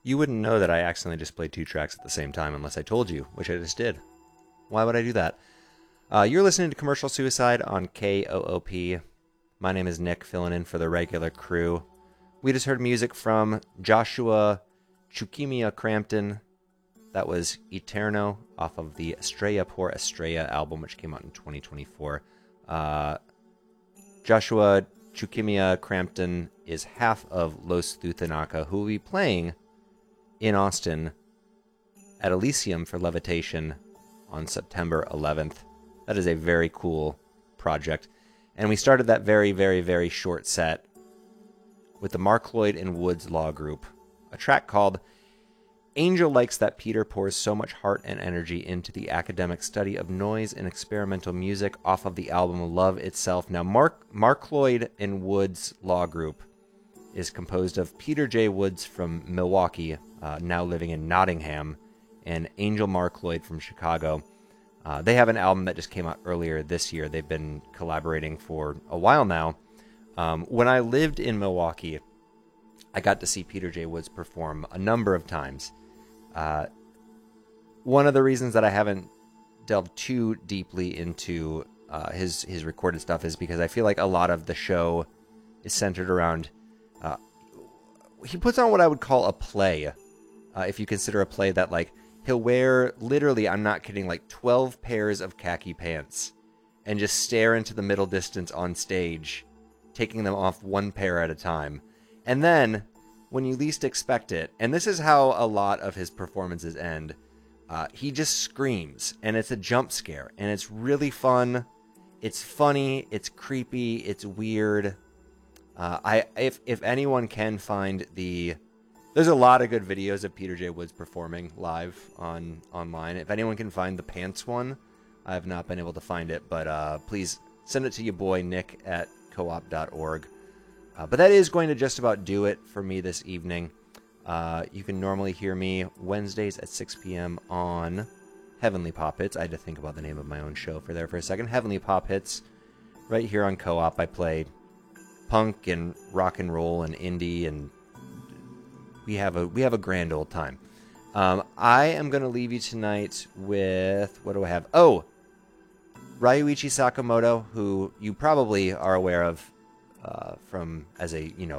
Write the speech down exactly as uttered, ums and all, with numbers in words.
You wouldn't know that I accidentally just played two tracks at the same time unless I told you, which I just did. Why would I do that? Uh, you're listening to Commercial Suicide on K O O P. My name is Nick, filling in for the regular crew. We just heard music from Joshua Chukimia Crampton. That was Eterno off of the Estrella por Estrella album, which came out in twenty twenty-four. Uh, Joshua Chukimia Crampton is half of Los Thuthanaka, who will be playing in Austin at Elysium for Levitation on September eleventh. That is a very cool project. And we started that very, very, very short set with the Mark Lloyd and Woods Law Group, a track called Angel Likes That Peter Pours So Much Heart and Energy into the Academic Study of Noise and Experimental Music off of the album Love Itself. Now, Mark, Mark Lloyd and Woods Law Group is composed of Peter J. Woods from Milwaukee, uh, now living in Nottingham, and Angel Mark Lloyd from Chicago. Uh, they have an album that just came out earlier this year. They've been collaborating for a while now. Um, when I lived in Milwaukee, I got to see Peter J. Woods perform a number of times. Uh, one of the reasons that I haven't delved too deeply into uh, his his recorded stuff is because I feel like a lot of the show is centered around... Uh, he puts on what I would call a play, uh, if you consider a play that, like, he'll wear, literally, I'm not kidding, like twelve pairs of khaki pants and just stare into the middle distance on stage, taking them off one pair at a time. And then, when you least expect it, and this is how a lot of his performances end, uh, he just screams, and it's a jump scare, and it's really fun, it's funny, it's creepy, it's weird. Uh, I if if anyone can find the... There's a lot of good videos of Peter J. Woods performing live on online. If anyone can find the pants one, I have not been able to find it, but uh, please send it to your boy Nick at coop dot org. Uh, but that is going to just about do it for me this evening. Uh, you can normally hear me Wednesdays at six p.m. on Heavenly Pop Hits. I had to think about the name of my own show for there for a second. Heavenly Pop Hits, right here on Co-op. I play punk and rock and roll and indie, and we have a we have a grand old time. Um, I am going to leave you tonight with, what do I have? Oh, Ryuichi Sakamoto, who you probably are aware of uh, from as a, you know,